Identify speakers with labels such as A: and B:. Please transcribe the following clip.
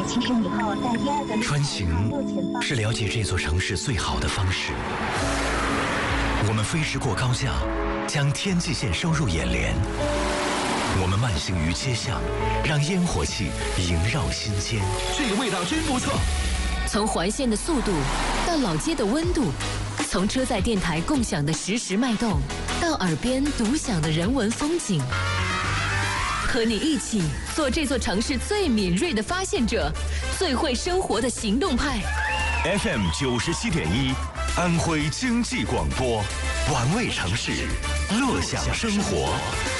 A: 骑乘以后，在第二个
B: 穿行是了解这座城市最好的方式。我们飞驰过高架，将天际线收入眼帘。我们慢行于街巷，让烟火气萦绕心间。
C: 这个味道真不错。
D: 从环线的速度到老街的温度，从车载电台共享的实时脉动，到耳边独享的人文风景。和你一起做这座城市最敏锐的发现者，最会生活的行动派。
E: FM 97.1，安徽经济广播，玩味城市，乐享生活。